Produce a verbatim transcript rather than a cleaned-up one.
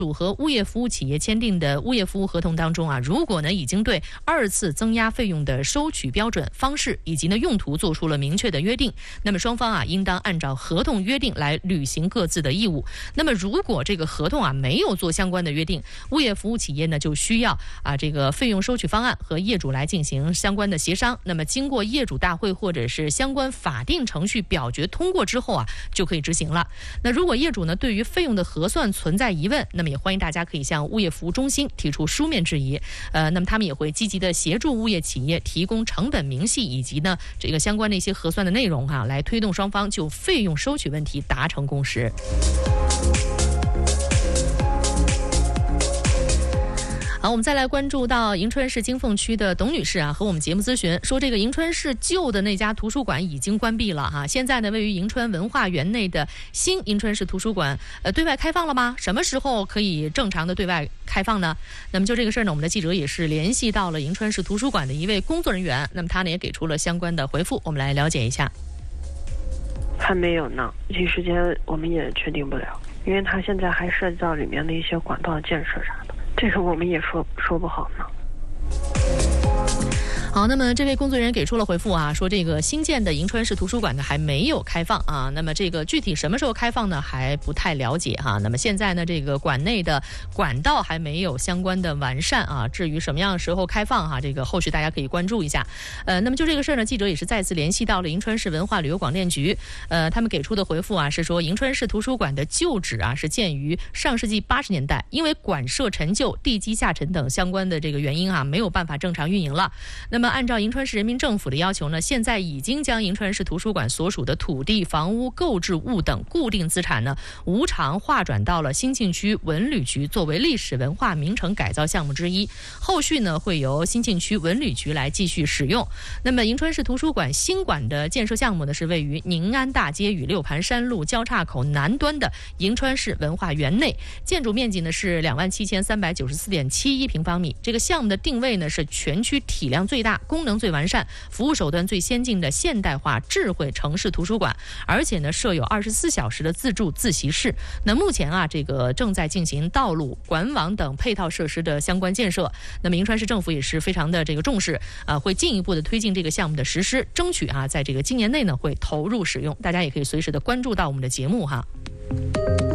主和物业服务企业签订的物业服务合同当中啊，如果呢已经对二次增压费用的收取标准、方式以及呢用途做出了明确的约定，那么双方啊应当按照合同约定来履行各自的义务。那么如果这个合同啊没有做相关的约定，物业服务企业呢就需要啊这个费用收取方案和业主来进行相关的协商。那么经过业主大会或者是相关法定程序表决通过之后啊，就可以执行了。那如果业主呢对于费用的核算存在疑问，那么也欢迎大家可以向物业服务中心提出书面质疑，呃，那么他们也会积极的协助物业企业提供成本明细以及呢这个相关的一些核算的内容哈、啊，来推动双方就费用收取问题达成共识。好，我们再来关注到银川市金凤区的董女士啊，和我们节目咨询说，这个银川市旧的那家图书馆已经关闭了哈、啊，现在呢位于银川文化园内的新银川市图书馆，呃，对外开放了吗？什么时候可以正常的对外开放呢？那么就这个事儿呢，我们的记者也是联系到了银川市图书馆的一位工作人员，那么他呢也给出了相关的回复，我们来了解一下。 还没有呢，具体时间我们也确定不了，因为它现在还涉及到里面的一些管道建设啥的。这个我们也说说不好呢。 好，那么这位工作人员给出了回复啊，说这个新建的银川市图书馆呢还没有开放啊，那么这个具体什么时候开放呢还不太了解哈、啊。那么现在呢这个馆内的管道还没有相关的完善啊，至于什么样的时候开放哈、啊，这个后续大家可以关注一下。呃，那么就这个事儿呢，记者也是再次联系到了银川市文化旅游广电局，呃，他们给出的回复啊是说，银川市图书馆的旧址啊是建于上世纪八十年代，因为馆舍陈旧、地基下沉等相关的这个原因啊，没有办法正常运营了。那么按照银川市人民政府的要求呢，现在已经将银川市图书馆所属的土地、房屋、购置物等固定资产呢，无偿划转到了新沁区文旅局作为历史文化名城改造项目之一，后续呢会由新沁区文旅局来继续使用。那么银川市图书馆新馆的建设项目呢，是位于宁安大街与六盘山路交叉口南端的银川市文化园内，建筑面积呢是两万七千三百九十四点七一平方米。这个项目的定位呢是全区体量最大、功能最完善、服务手段最先进的现代化智慧城市图书馆，而且呢设有二十四小时的自助自习室。那目前啊，这个正在进行道路、管网等配套设施的相关建设。那么银川市政府也是非常的这个重视啊，会进一步的推进这个项目的实施，争取啊在这个今年内呢会投入使用。大家也可以随时的关注到我们的节目哈。